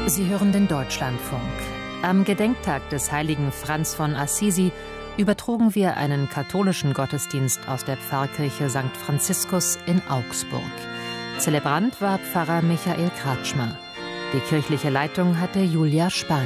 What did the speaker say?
Sie hören den Deutschlandfunk. Am Gedenktag des heiligen Franz von Assisi übertrugen wir einen katholischen Gottesdienst aus der Pfarrkirche St. Franziskus in Augsburg. Zelebrant war Pfarrer Michael Kratschmer. Die kirchliche Leitung hatte Julia Spahn.